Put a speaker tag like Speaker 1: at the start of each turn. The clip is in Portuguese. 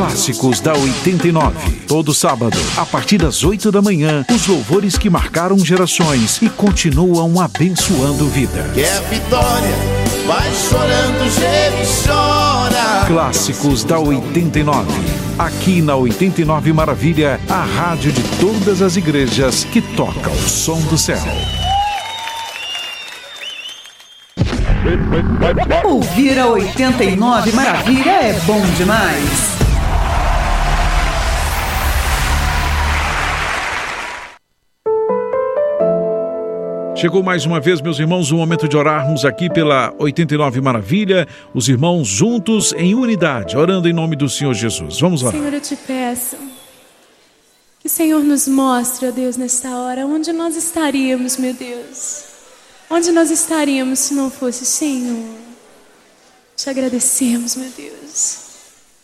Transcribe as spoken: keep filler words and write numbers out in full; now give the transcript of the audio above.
Speaker 1: Clássicos da oitenta e nove. Todo sábado, a partir das oito da manhã, os louvores que marcaram gerações e continuam abençoando vidas.
Speaker 2: Que é vitória, vai chorando, geme e chora.
Speaker 1: Clássicos da oitenta e nove. Aqui na oitenta e nove Maravilha, a rádio de todas as igrejas que toca o som do céu.
Speaker 3: Ouvir a oitenta e nove Maravilha é bom demais.
Speaker 1: Chegou mais uma vez, meus irmãos, o momento de orarmos aqui pela oitenta e nove Maravilha, os irmãos juntos em unidade, orando em nome do Senhor Jesus. Vamos orar.
Speaker 4: Senhor, eu te peço que o Senhor nos mostre, ó Deus, nesta hora, onde nós estaríamos, meu Deus. Onde nós estaríamos se não fosse o Senhor. Te agradecemos, meu Deus.